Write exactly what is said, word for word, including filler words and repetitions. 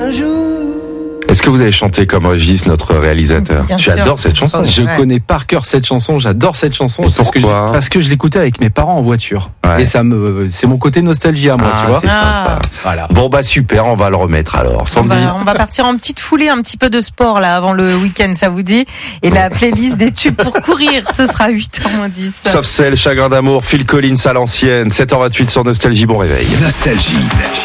un jour. Est-ce que vous avez chanté comme Régis, notre réalisateur? Bien J'adore sûr. cette chanson. Je Ouais. connais par cœur cette chanson, j'adore cette chanson. Et C'est ce que pourquoi je- parce que je l'écoutais avec mes parents en voiture. Ouais. Et ça me, c'est mon côté nostalgie à moi, Ah, tu vois. c'est sympa. Voilà. Bon bah super, on va le remettre alors. On Sandy. va, on va partir en petite foulée, un petit peu de sport là avant le week-end, ça vous dit? Et la playlist des tubes pour courir, ce sera huit heures moins dix. Sauf celle, Chagrin d'amour, Phil Collins à l'ancienne, sept heures vingt-huit sur Nostalgie, bon réveil. Nostalgie.